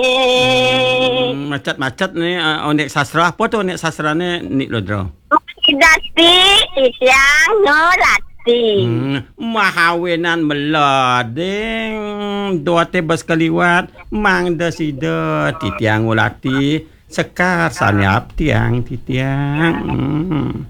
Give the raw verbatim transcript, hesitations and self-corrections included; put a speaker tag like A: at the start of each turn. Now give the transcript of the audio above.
A: Hmm, macet-macet ni uh, onek sastra. Apa tu onek sastra ni Nik Lodro?
B: Dati tiang nolati.
A: Hmm, mahawenan melading dua tebas kaliwat mang da sida titiang ulati sekar sanyap tiang titiang. Hmm.